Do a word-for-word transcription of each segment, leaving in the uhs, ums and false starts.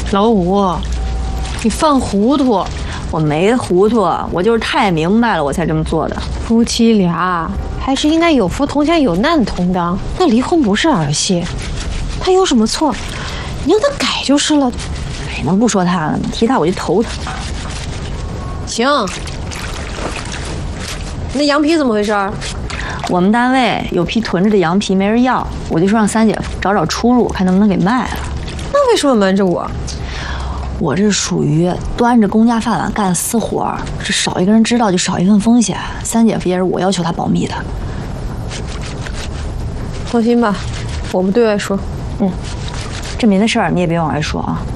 老五，你犯糊涂！ 我没糊涂，我就是太明白了，我才这么做的。 夫妻俩还是应该有福同享，有难同当。那离婚不是儿戏，他有什么错？你让他改就是了。 哎，能不说他了吗？提他我就头疼。 行，那羊皮怎么回事？ 我们单位有批囤着的羊皮没人要，我就说让三姐夫找找出路，看能不能给卖了。 那为什么瞒着我？ 我这属于端着公家饭碗干私活，这少一个人知道就少一份风险。三姐夫也是我要求他保密的。 放心吧，我不对外说。 嗯，这明的事儿你也别往外说啊。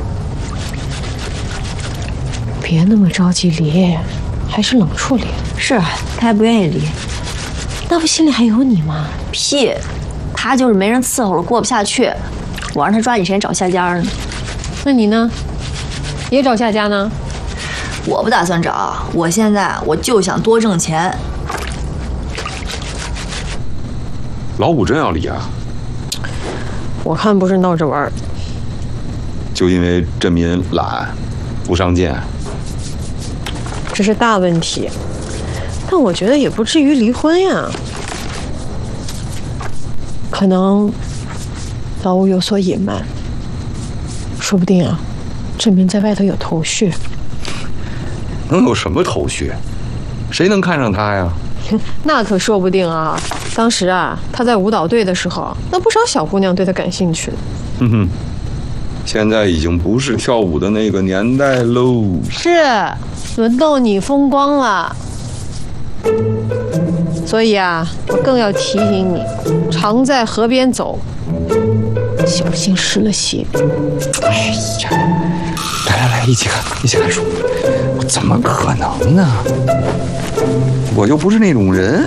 别那么着急离，还是冷处理。 是，他还不愿意离。 那不心里还有你吗？ 屁，他就是没人伺候了，过不下去。我让他抓紧时间找下家呢。 那你呢？也找下家呢？ 我不打算找，我现在我就想多挣钱。 老五真要离啊？ 我看不是闹着玩儿。 就因为镇民懒，不上进。 这是大问题，但我觉得也不至于离婚呀。可能老五有所隐瞒，说不定啊，镇民在外头有头绪。 能有什么头绪？谁能看上他呀？ 那可说不定啊。当时啊，他在舞蹈队的时候，那不少小姑娘对他感兴趣的。 哼哼，现在已经不是跳舞的那个年代喽。 是，轮到你风光了。所以啊，我更要提醒你，常在河边走，小心失了鞋。 哎呀，来来来，一起看，一起看书。怎么可能呢？我又不是那种人。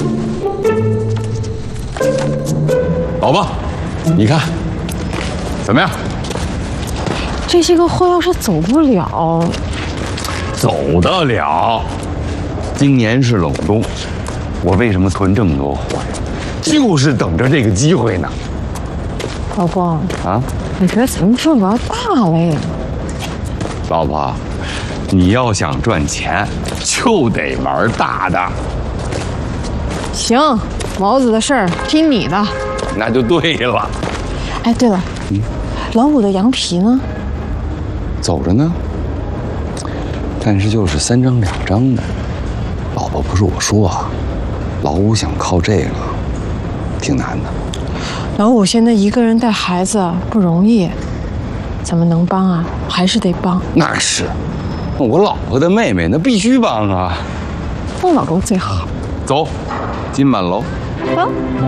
老婆，你看怎么样？ 这些个货要是走不了， 走得了。今年是冷冬，我为什么囤这么多货呀？就是等着这个机会呢。 老公啊， 你觉得咱们这玩大了呀？ 老婆，你要想赚钱，就得玩大的。 行，毛子的事儿听你的。 那就对了。 哎，对了，嗯，老五的羊皮呢？ 走着呢，但是就是三张两张的。老婆，不是我说啊，老五想靠这个，挺难的。 老五现在一个人带孩子不容易，咱们能帮啊，还是得帮。 那是，我老婆的妹妹，那必须帮啊。 帮老公最好。 走，金满楼。 啊。